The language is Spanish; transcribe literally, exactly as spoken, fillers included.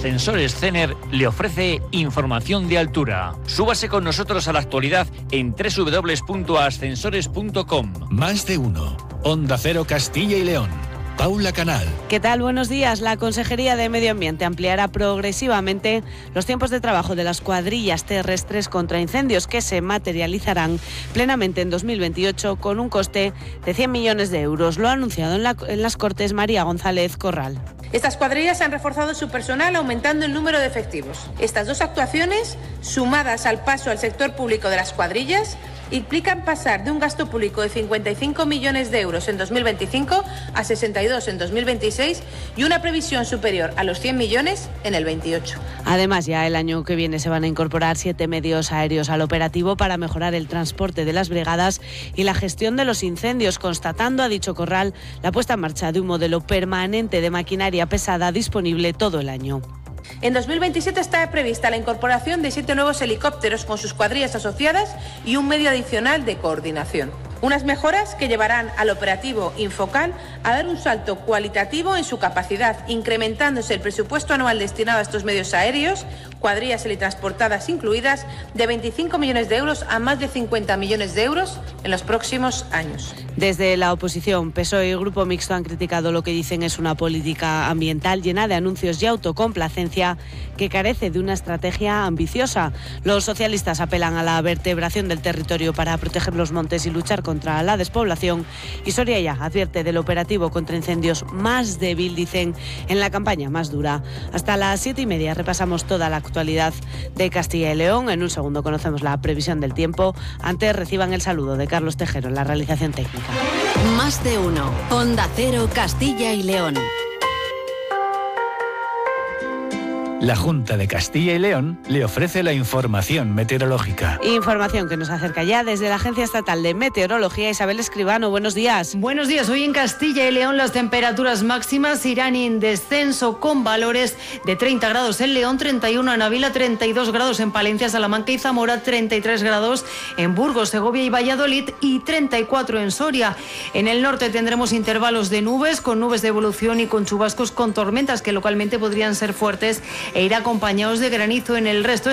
Ascensores Cener le ofrece información de altura. Súbase con nosotros a la actualidad en doble u doble u doble u punto ascensores punto com. Más de uno. Onda Cero Castilla y León. Paula Canal. ¿Qué tal? Buenos días. La Consejería de Medio Ambiente ampliará progresivamente los tiempos de trabajo de las cuadrillas terrestres contra incendios, que se materializarán plenamente en dos mil veintiocho con un coste de cien millones de euros. Lo ha anunciado en, la, en las Cortes María González Corral. Estas cuadrillas han reforzado su personal aumentando el número de efectivos. Estas dos actuaciones, sumadas al paso al sector público de las cuadrillas, implican pasar de un gasto público de cincuenta y cinco millones de euros en dos mil veinticinco a sesenta y dos en dos mil veintiséis y una previsión superior a los cien millones en el veintiocho. Además, ya el año que viene se van a incorporar siete medios aéreos al operativo para mejorar el transporte de las brigadas y la gestión de los incendios, constatando, ha dicho Corral, la puesta en marcha de un modelo permanente de maquinaria pesada disponible todo el año. En dos mil veintisiete está prevista la incorporación de siete nuevos helicópteros con sus cuadrillas asociadas y un medio adicional de coordinación. Unas mejoras que llevarán al operativo Infocal a dar un salto cualitativo en su capacidad, incrementándose el presupuesto anual destinado a estos medios aéreos, cuadrillas helitransportadas incluidas, de veinticinco millones de euros a más de cincuenta millones de euros en los próximos años. Desde la oposición, P S O E y Grupo Mixto han criticado lo que dicen es una política ambiental llena de anuncios y autocomplacencia que carece de una estrategia ambiciosa. Los socialistas apelan a la vertebración del territorio para proteger los montes y luchar contra la despoblación, y Soria ya advierte del operativo contra incendios más débil, dicen, en la campaña más dura. Hasta las siete y media repasamos toda la actualidad de Castilla y León. En un segundo conocemos la previsión del tiempo. Antes reciban el saludo de Carlos Tejero en la realización técnica. Más de uno. Onda Cero Castilla y León. La Junta de Castilla y León le ofrece la información meteorológica. Información que nos acerca ya desde la Agencia Estatal de Meteorología. Isabel Escribano, buenos días. Buenos días. Hoy en Castilla y León las temperaturas máximas irán en descenso con valores de treinta grados en León, treinta y uno en Ávila, treinta y dos grados en Palencia, Salamanca y Zamora, treinta y tres grados en Burgos, Segovia y Valladolid y treinta y cuatro en Soria. En el norte tendremos intervalos de nubes, con nubes de evolución y con chubascos con tormentas que localmente podrían ser fuertes e ir acompañados de granizo. En el resto